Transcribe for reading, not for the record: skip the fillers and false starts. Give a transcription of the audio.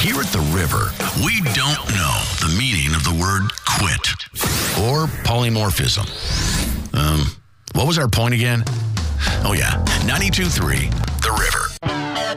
Here at the River, we don't know the meaning of the word quit or polymorphism. What was our point again? Oh yeah, 92.3, The River.